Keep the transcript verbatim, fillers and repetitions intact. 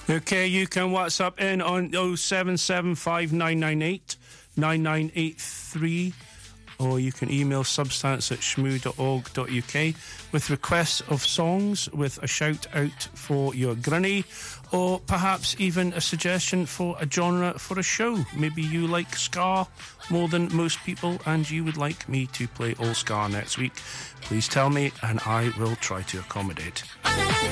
Okay, you can WhatsApp in on oh seven seven five nine nine eight nine nine eight three, or you can email substance at shmoo dot org dot U K with requests of songs with a shout out for your granny, or perhaps even a suggestion for a genre for a show. Maybe you like ska more than most people and you would like me to play all ska next week. Please tell me and I will try to accommodate.